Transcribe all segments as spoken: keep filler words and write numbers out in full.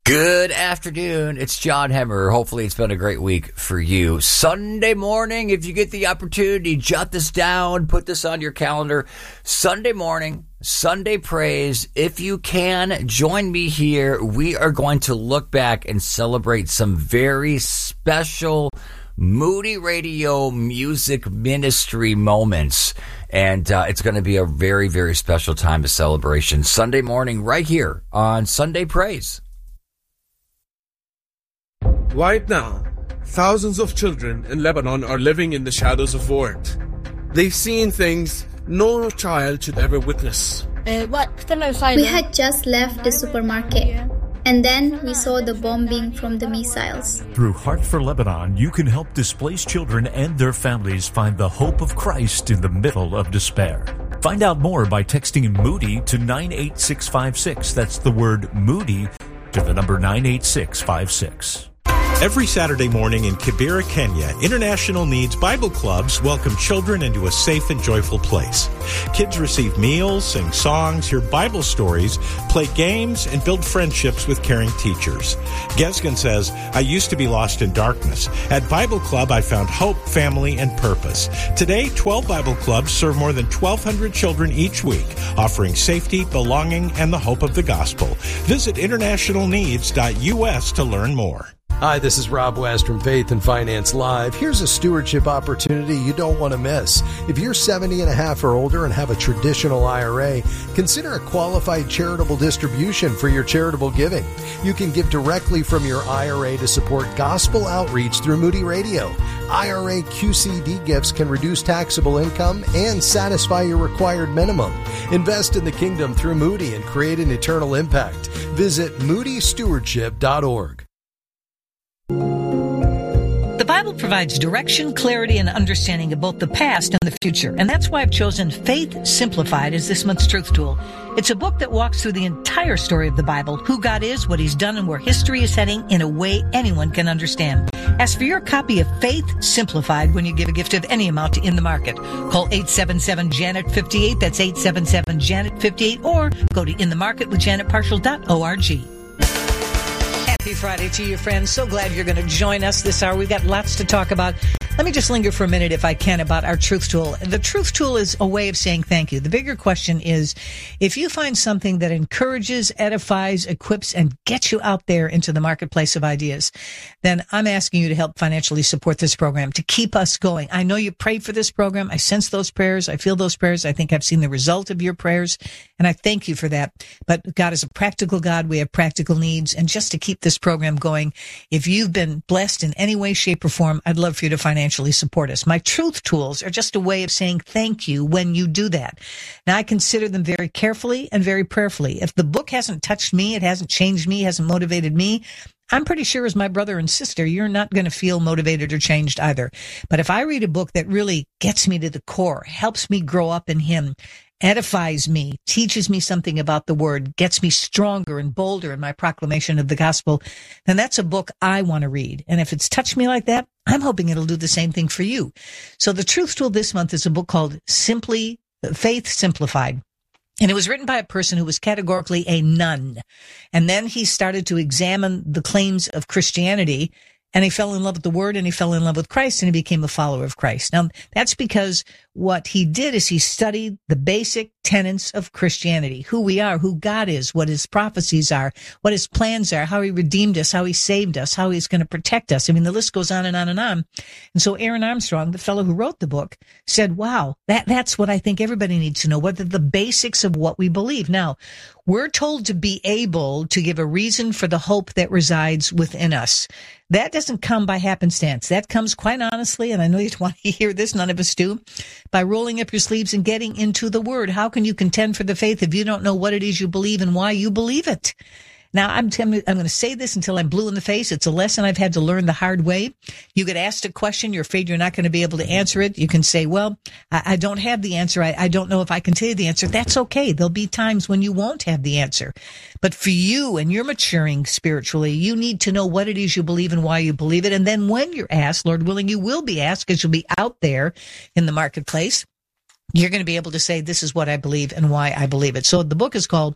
Good afternoon. It's John Hemmer. Hopefully it's been a great week for you. Sunday morning, if you get the opportunity, jot this down, put this on your calendar. Sunday morning, Sunday praise. If you can, join me here. We are going to look back and celebrate some very special Moody Radio music ministry moments. And uh, it's going to be a very, very special time of celebration. Sunday morning, right here on Sunday Praise. Right now, thousands of children in Lebanon are living in the shadows of war. They've seen things no child should ever witness. We had just left the supermarket, and then we saw the bombing from the missiles. Through Heart for Lebanon, you can help displaced children and their families find the hope of Christ in the middle of despair. Find out more by texting Moody to nine eight six five six. That's the word Moody to the number nine eight six five six. Every Saturday morning in Kibera, Kenya, International Needs Bible Clubs welcome children into a safe and joyful place. Kids receive meals, sing songs, hear Bible stories, play games, and build friendships with caring teachers. Gesgen says, I used to be lost in darkness. At Bible Club, I found hope, family, and purpose. Today, twelve Bible Clubs serve more than twelve hundred children each week, offering safety, belonging, and the hope of the gospel. Visit international needs dot U S to learn more. Hi, this is Rob West from Faith and Finance Live. Here's a stewardship opportunity you don't want to miss. If you're seventy and a half or older and have a traditional I R A, consider a qualified charitable distribution for your charitable giving. You can give directly from your I R A to support gospel outreach through Moody Radio. I R A Q C D gifts can reduce taxable income and satisfy your required minimum. Invest in the kingdom through Moody and create an eternal impact. Visit moody stewardship dot org. The Bible provides direction, clarity, and understanding of both the past and the future. And that's why I've chosen Faith Simplified as this month's truth tool. It's a book that walks through the entire story of the Bible, who God is, what He's done, and where history is heading in a way anyone can understand. Ask for your copy of Faith Simplified when you give a gift of any amount to In the Market. Call eight seven seven, Janet fifty-eight. That's eight seven seven, Janet fifty-eight. Or go to in the market with janet partial dot org. Happy Friday to you, friends. So glad you're going to join us this hour. We've got lots to talk about. Let me just linger for a minute, if I can, about our truth tool. The truth tool is a way of saying thank you. The bigger question is, if you find something that encourages, edifies, equips, and gets you out there into the marketplace of ideas, then I'm asking you to help financially support this program, to keep us going. I know you prayed for this program. I sense those prayers. I feel those prayers. I think I've seen the result of your prayers, and I thank you for that. But God is a practical God. We have practical needs, and just to keep this program going, if you've been blessed in any way, shape, or form, I'd love for you to financially support us. My truth tools are just a way of saying thank you when you do that. Now, I consider them very carefully and very prayerfully. If the book hasn't touched me, it hasn't changed me, hasn't motivated me, I'm pretty sure as my brother and sister, you're not going to feel motivated or changed either. But if I read a book that really gets me to the core, helps me grow up in Him, edifies me, teaches me something about the Word, gets me stronger and bolder in my proclamation of the gospel, then that's a book I want to read. And if it's touched me like that, I'm hoping it'll do the same thing for you. So the truth tool this month is a book called Simply Faith Simplified. And it was written by a person who was categorically a nun. And then he started to examine the claims of Christianity, and he fell in love with the Word, and he fell in love with Christ, and he became a follower of Christ. Now, that's because what he did is he studied the basic tenets of Christianity, who we are, who God is, what His prophecies are, what His plans are, how He redeemed us, how He saved us, how He's going to protect us. I mean, the list goes on and on and on. And so Aaron Armstrong, the fellow who wrote the book, said, wow, that, that's what I think everybody needs to know, what are the basics of what we believe. Now, we're told to be able to give a reason for the hope that resides within us. That doesn't come by happenstance. That comes, quite honestly, and I know you'd want to hear this, none of us do, by rolling up your sleeves and getting into the Word. How can you contend for the faith if you don't know what it is you believe and why you believe it? Now, I'm, I'm going to say this until I'm blue in the face. It's a lesson I've had to learn the hard way. You get asked a question, you're afraid you're not going to be able to answer it. You can say, well, I, I don't have the answer. I, I don't know if I can tell you the answer. That's okay. There'll be times when you won't have the answer. But for you, and you're maturing spiritually, you need to know what it is you believe and why you believe it. And then when you're asked, Lord willing, you will be asked, because you'll be out there in the marketplace. You're going to be able to say, this is what I believe and why I believe it. So the book is called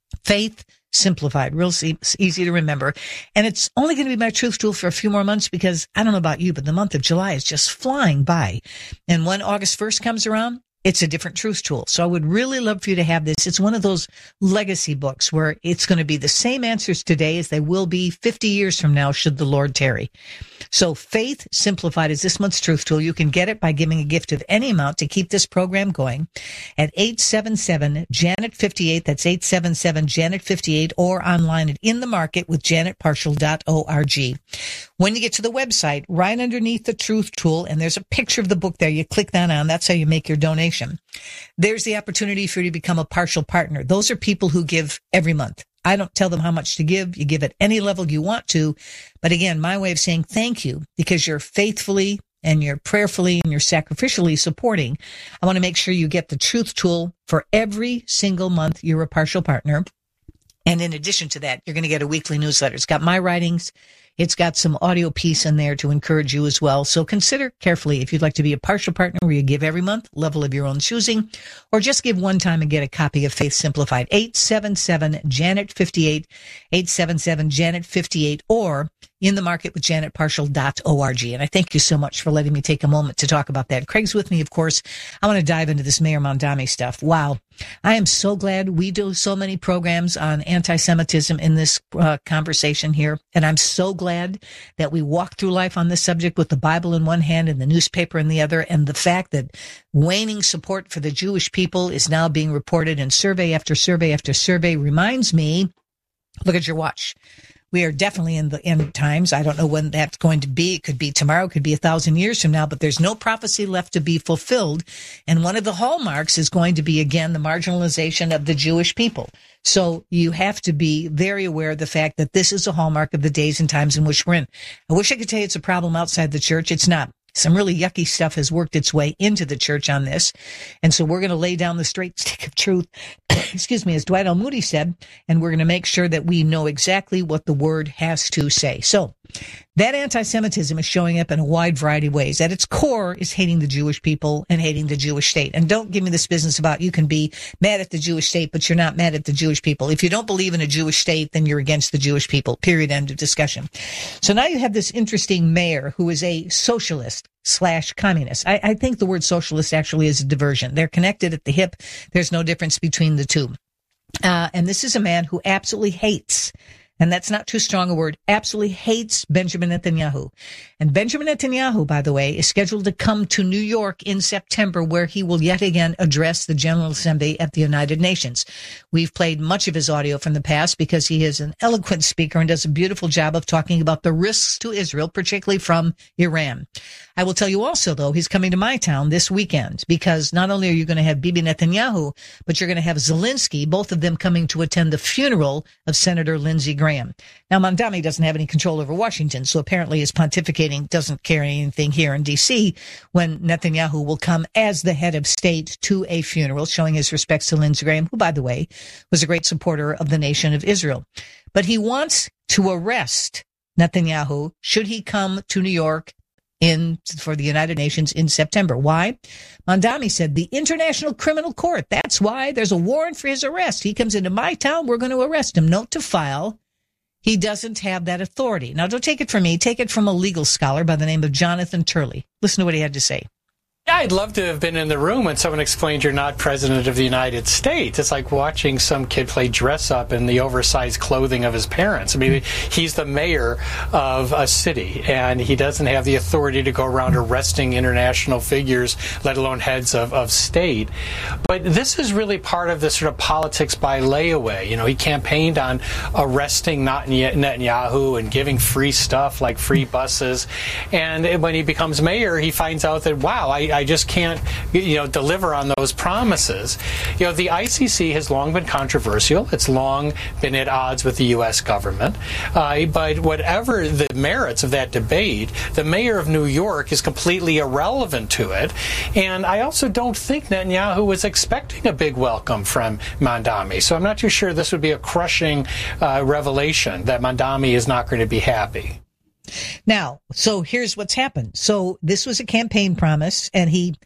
Faith Simplified, real easy to remember. And it's only going to be my truth tool for a few more months because I don't know about you, but the month of July is just flying by. And when August first comes around, it's a different truth tool. So I would really love for you to have this. It's one of those legacy books where it's going to be the same answers today as they will be fifty years from now, should the Lord tarry. So Faith Simplified is this month's truth tool. You can get it by giving a gift of any amount to keep this program going at eight seven seven Janet fifty-eight. That's eight seven seven Janet fifty-eight, or online at in the market with janet partial dot org. When you get to the website, right underneath the truth tool, and there's a picture of the book there, you click that on. That's how you make your donation. There's the opportunity for you to become a partial partner. Those are people who give every month. I don't tell them how much to give. You give at any level you want to. But again, my way of saying thank you, because you're faithfully and you're prayerfully and you're sacrificially supporting. I want to make sure you get the truth tool for every single month you're a partial partner. And in addition to that, you're going to get a weekly newsletter. It's got my writings. It's got some audio piece in there to encourage you as well. So consider carefully if you'd like to be a partial partner where you give every month, level of your own choosing, or just give one time and get a copy of Faith Simplified. eight seven seven Janet fifty-eight, eight seven seven Janet fifty-eight, or in the market with janet partial dot org. And I thank you so much for letting me take a moment to talk about that. Craig's with me, of course. I want to dive into this Mayor Mamdani stuff. Wow. I am so glad we do so many programs on anti-Semitism in this uh, conversation here. And I'm so glad that we walk through life on this subject with the Bible in one hand and the newspaper in the other. And the fact that waning support for the Jewish people is now being reported in survey after survey after survey reminds me, look at your watch. We are definitely in the end times. I don't know when that's going to be. It could be tomorrow, it could be a thousand years from now, but there's no prophecy left to be fulfilled. And one of the hallmarks is going to be, again, the marginalization of the Jewish people. So you have to be very aware of the fact that this is a hallmark of the days and times in which we're in. I wish I could tell you it's a problem outside the church. It's not. Some really yucky stuff has worked its way into the church on this. And so we're going to lay down the straight stick of truth, excuse me, as Dwight L. Moody said, and we're going to make sure that we know exactly what the word has to say. So that anti-Semitism is showing up in a wide variety of ways. At its core is hating the Jewish people and hating the Jewish state. And don't give me this business about you can be mad at the Jewish state, but you're not mad at the Jewish people. If you don't believe in a Jewish state, then you're against the Jewish people, period, end of discussion. So now you have this interesting mayor who is a socialist slash communist. I, I think the word socialist actually is a diversion. They're connected at the hip. There's no difference between the two. Uh, and this is a man who absolutely hates, and that's not too strong a word, absolutely hates Benjamin Netanyahu. And Benjamin Netanyahu, by the way, is scheduled to come to New York in September, where he will yet again address the General Assembly at the United Nations. We've played much of his audio from the past because he is an eloquent speaker and does a beautiful job of talking about the risks to Israel, particularly from Iran. I will tell you also, though, he's coming to my town this weekend because not only are you going to have Bibi Netanyahu, but you're going to have Zelensky, both of them coming to attend the funeral of Senator Lindsey Graham. Now, Mamdani doesn't have any control over Washington, so apparently his pontificating doesn't carry anything here in D C when Netanyahu will come as the head of state to a funeral, showing his respects to Lindsey Graham, who, by the way, was a great supporter of the nation of Israel. But he wants to arrest Netanyahu should he come to New York in for the United Nations in September. Why? Mamdani said the International Criminal Court. That's why there's a warrant for his arrest. He comes into my town, we're going to arrest him. Note to file, he doesn't have that authority. Now, don't take it from me. Take it from a legal scholar by the name of Jonathan Turley. Listen to what he had to say. Yeah, I'd love to have been in the room when someone explained you're not president of the United States. It's like watching some kid play dress up in the oversized clothing of his parents. I mean, he's the mayor of a city, and he doesn't have the authority to go around arresting international figures, let alone heads of, of state. But this is really part of this sort of politics by layaway. You know, he campaigned on arresting Netanyahu and giving free stuff like free buses. And when he becomes mayor, he finds out that, wow, I I just can't, you know, deliver on those promises. You know, the I C C has long been controversial. It's long been at odds with the U S government. Uh, but whatever the merits of that debate, the mayor of New York is completely irrelevant to it. And I also don't think Netanyahu was expecting a big welcome from Mamdani. So I'm not too sure this would be a crushing uh, revelation that Mamdani is not going to be happy. Now, so here's what's happened. So this was a campaign promise, and he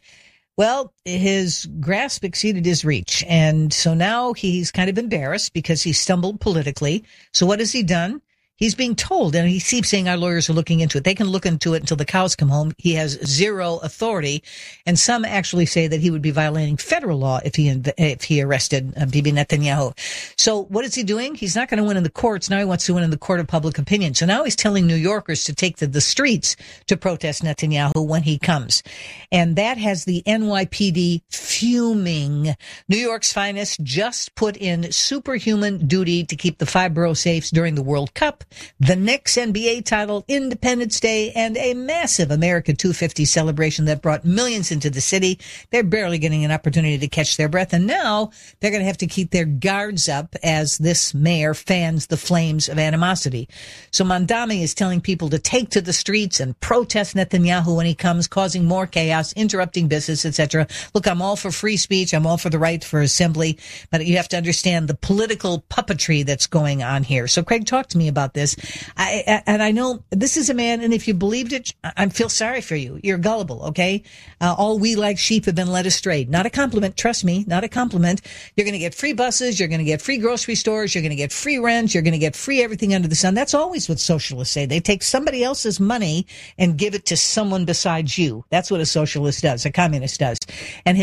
Well, his grasp exceeded his reach, and so now he's kind of embarrassed because he stumbled politically. So what has he done? He's being told, and he keeps saying our lawyers are looking into it. They can look into it until the cows come home. He has zero authority, and some actually say that he would be violating federal law if he if he arrested uh, Bibi Netanyahu. So what is he doing? He's not going to win in the courts. Now he wants to win in the court of public opinion. So now he's telling New Yorkers to take to the streets to protest Netanyahu when he comes. And that has the N Y P D fuming. New York's finest just put in superhuman duty to keep the five borough safes during the World Cup, the Knicks N B A title, Independence Day, and a massive America two fifty celebration that brought millions into the city. They're barely getting an opportunity to catch their breath, and now they're going to have to keep their guards up as this mayor fans the flames of animosity. So Mamdani is telling people to take to the streets and protest Netanyahu when he comes, causing more chaos, interrupting business, et cetera. Look, I'm all for free speech. I'm all for the right for assembly, but you have to understand the political puppetry that's going on here. So Craig, talk to me about this. I, and I know this is a man, and if you believed it, I feel sorry for you. You're gullible, okay? Uh, all we like sheep have been led astray. Not a compliment, trust me, not a compliment. You're going to get free buses, you're going to get free grocery stores, you're going to get free rent, you're going to get free everything under the sun. That's always what socialists say. They take somebody else's money and give it to someone besides you. That's what a socialist does, a communist does. And his